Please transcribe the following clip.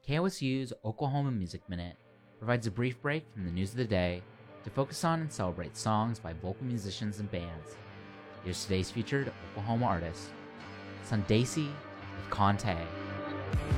KOSU's Oklahoma Music Minute provides a brief break from the news of the day to focus on and celebrate songs by vocal musicians and bands. Here's today's featured Oklahoma artist, Sundacy with Conte.